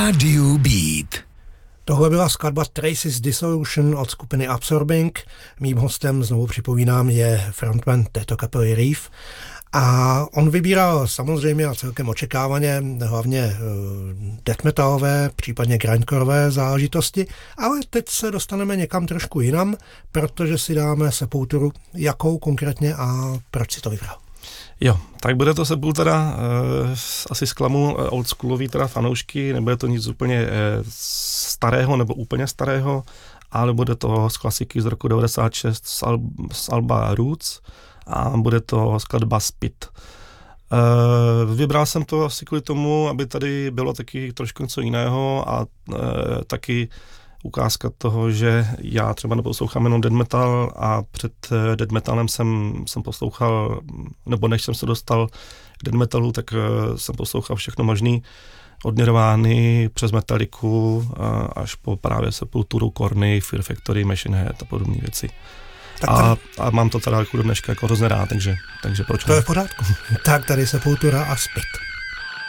Radio Beat. Tohle byla skladba Traces Dissolution od skupiny Absorbing. Mým hostem, znovu připomínám, je frontman této kapely Reef. A on vybíral samozřejmě a celkem očekávaně hlavně death metalové, případně grindcoreové záležitosti, ale teď se dostaneme někam trošku jinam, protože si dáme Sepulturu. Jakou konkrétně a proč si to vybral? Jo, tak bude to Sepultura, asi zklamu oldschoolový teda fanoušky, nebude to nic úplně starého nebo úplně starého, ale bude to z klasiky z roku 96 z alba Roots a bude to skladba Spit. Vybral jsem to asi kvůli tomu, aby tady bylo taky trošku něco jiného a taky ukázka toho, že já třeba neposlouchám jenom death metal a před death metalem jsem poslouchal, nebo než jsem se dostal k death metalu, tak jsem poslouchal všechno možný, od Nirvány přes Metalliku až po právě Sepulturu, Korny, Fear Factory, Machine Head a podobné věci. A mám to teda jako do dneška jako hrozně rád, takže proč to je v pořádku. Tak tady Sepultura a Spit.